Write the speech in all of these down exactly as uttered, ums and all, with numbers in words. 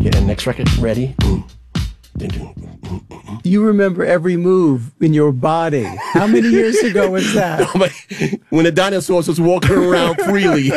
get the next record ready. Mm. You remember every move in your body. How many years ago was that? When the dinosaurs was walking around freely.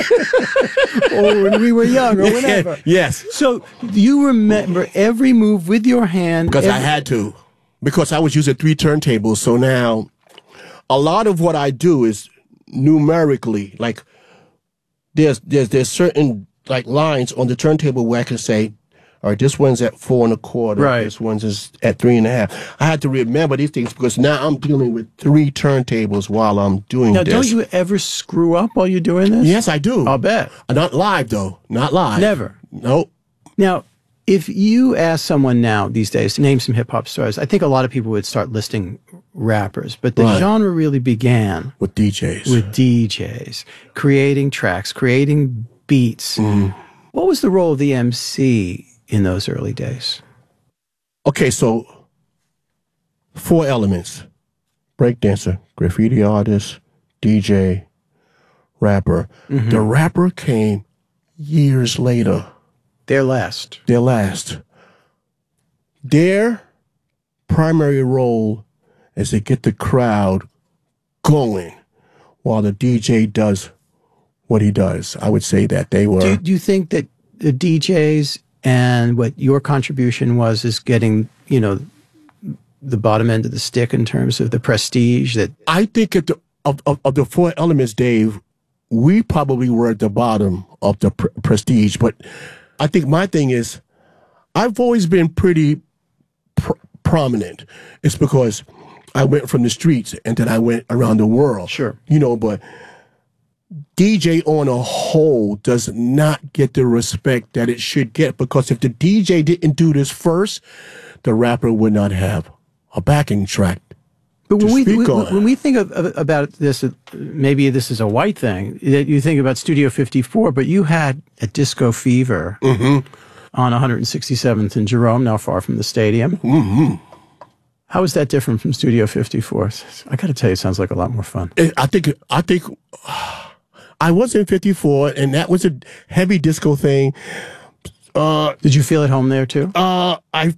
Or when we were young, or whatever. Yes. So you remember every move with your hand. Because every I had to. Because I was using three turntables. So now, a lot of what I do is numerically. Like, there's there's there's certain like lines on the turntable where I can say, all right, this one's at four and a quarter. Right. This one's is at three and a half. I had to remember these things because now I'm dealing with three turntables while I'm doing now, this. Now, don't you ever screw up while you're doing this? Yes, I do. I'll bet. Not live, though. Not live. Never. Nope. Now, if you ask someone now these days to name some hip-hop stars, I think a lot of people would start listing rappers. But the right. genre really began with D Js. With D Js. Creating tracks, creating beats. Mm. What was the role of the M C in those early days? Okay, so four elements. Breakdancer, graffiti artist, D J, rapper. Mm-hmm. The rapper came years later. Their last. Their last. Their primary role is to get the crowd going while the D J does what he does. I would say that they were... Do, do you think that the D Js and what your contribution was is getting, you know, the bottom end of the stick in terms of the prestige that... I think at the, of, of, of the four elements, Dave, we probably were at the bottom of the pr prestige. But I think my thing is, I've always been pretty pr prominent. It's because I went from the streets and then I went around the world. Sure. You know, but D J on a whole does not get the respect that it should get, because if the D J didn't do this first, the rapper would not have a backing track. But when we, we when we think of, of, about this, maybe this is a white thing, that you think about Studio fifty-four, but you had a Disco Fever mm-hmm. on one hundred sixty-seventh and Jerome, not far from the stadium. Mm-hmm. How is that different from Studio fifty-four? I got to tell you, it sounds like a lot more fun. I think I think I was in fifty-four, and that was a heavy disco thing. Uh, Did you feel at home there too? Uh, I